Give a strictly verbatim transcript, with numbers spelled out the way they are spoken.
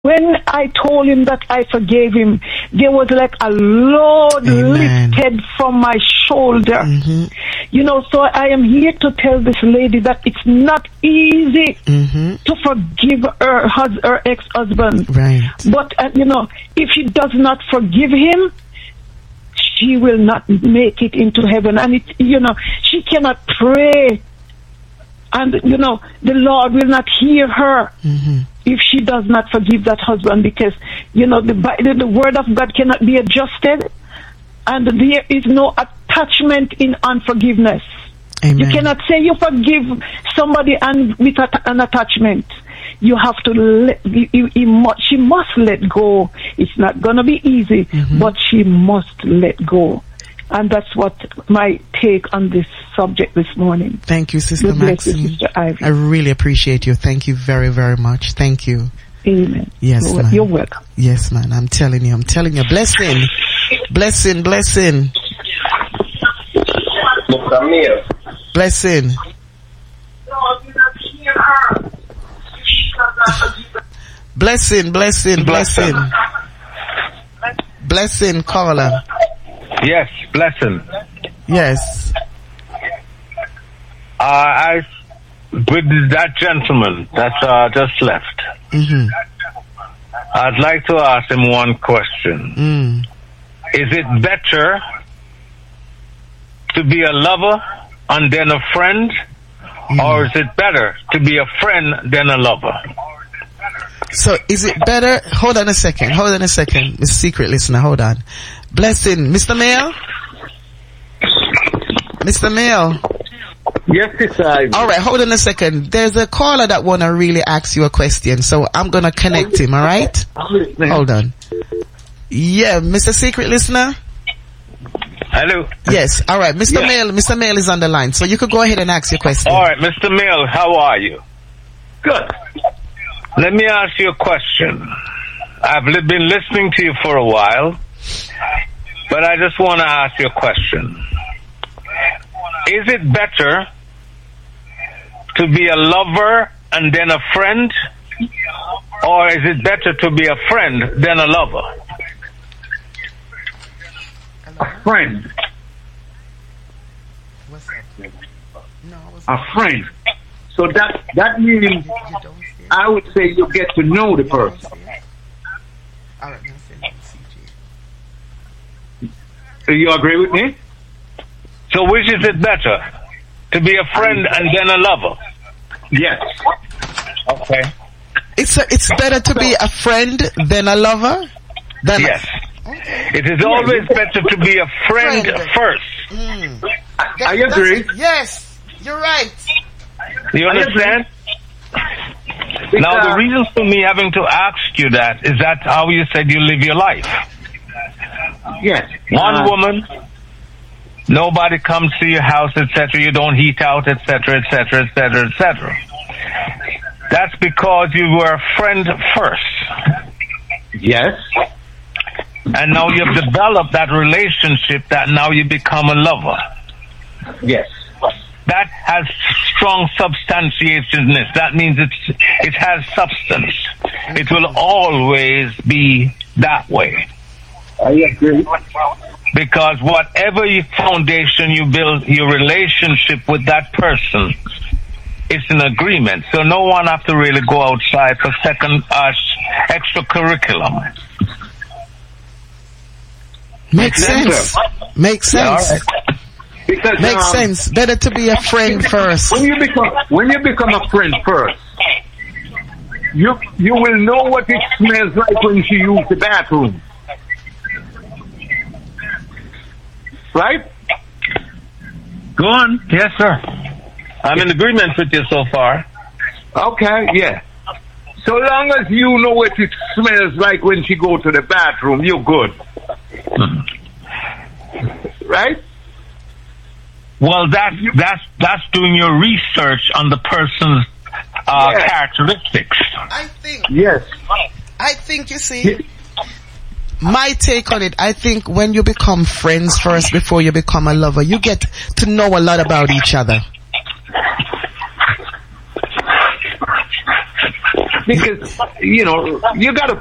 When I told him that I forgave him, there was like a load Amen. lifted from my shoulder. Mm-hmm. You know, so I am here to tell this lady that it's not easy Mm-hmm. to forgive her, hus- her ex-husband. Right. But, uh, you know, if she does not forgive him, she will not make it into heaven. And, it, you know, she cannot pray. And, you know, the Lord will not hear her. Mm-hmm. If she does not forgive that husband, because, you know, the, the the word of God cannot be adjusted, and there is no attachment in unforgiveness. Amen. You cannot say you forgive somebody and with a, an attachment. You have to let, you, you, you must, she must let go. It's not going to be easy, Mm-hmm. but she must let go. And that's what my take on this subject this morning. Thank you, Sister God bless you, Maxine. Sister Ivy. I really appreciate you. Thank you very, very much. Thank you. Amen. Yes, You're, man. you're welcome. Yes, man. I'm telling you. I'm telling you. Blessing. Blessing. Blessing. Blessing. Blessing. Blessing. Blessing. Blessing, caller. Yes, blessing. Yes. Uh, I, with that gentleman that uh, just left, Mm-hmm. I'd like to ask him one question. Mm. Is it better to be a lover and then a friend, Mm. or is it better to be a friend than a lover? So is it better? Hold on a second. Hold on a second. Mister Secret listener, hold on. Blessing. Mister Mail? Mister Mail? Yes, it's I. All right, hold on a second. There's a caller that want to really ask you a question, so I'm going to connect him, all right? Hold on. Yeah, Mister Secret listener? Hello? Yes, all right. Mister Yeah. Mail, Mister Mail is on the line, so you could go ahead and ask your question. All right, Mister Mill, how are you? Good. Let me ask you a question. I've li- been listening to you for a while, but I just want to ask you a question. Is it better to be a lover and then a friend, or is it better to be a friend than a lover? A friend. What's that? No, I was A friend. So that that means you don't see it? I would say you get to know the person. All right, now send it to C J. Do you agree with me? So which is it better? To be a friend and then a lover? Yes. Okay. It's a, it's better to be a friend than a lover? Than Yes. A, It is always better to be a friend Friend. first. mm. I That's agree. it. Yes, you're right. You understand? Now, the reason for me having to ask you that is that how you said you live your life. Yes. One Uh, woman, nobody comes to your house, et cetera. You don't heat out, et cetera, et cetera, et cetera, et cetera. That's because you were a friend first. Yes. And now you've developed that relationship that now you become a lover. Yes. That has strong substantiationness. That means it's, it has substance. It will always be that way. I agree. Because whatever your foundation you build, your relationship with that person, it's an agreement. So no one have to really go outside for second uh, extra curriculum. Makes sense. Makes sense. Yeah, all right. Because Makes um, sense. Better to be a friend first. when you become when you become a friend first, you you will know what it smells like when she uses the bathroom. Right? Go on. Yes, sir. I'm in agreement with you so far. Okay, yeah. So long as you know what it smells like when she go to the bathroom, you're good. Right? Well, that's that's that's doing your research on the person's uh, Yeah. characteristics. I think, Yes. I think, you see, my take on it, I think when you become friends first before you become a lover, you get to know a lot about each other. because, you know, you got to